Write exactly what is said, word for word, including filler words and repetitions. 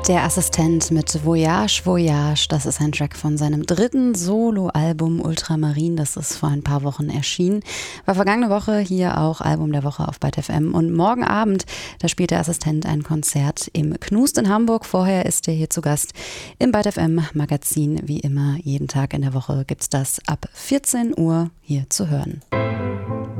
Der Assistent mit Voyage, Voyage, das ist ein Track von seinem dritten Solo-Album Ultramarin, das ist vor ein paar Wochen erschienen. War vergangene Woche hier auch Album der Woche auf Byte F M und morgen Abend, da spielt der Assistent ein Konzert im Knust in Hamburg. Vorher ist er hier zu Gast im Byte F M Magazin. Wie immer, jeden Tag in der Woche gibt's das ab vierzehn Uhr hier zu hören.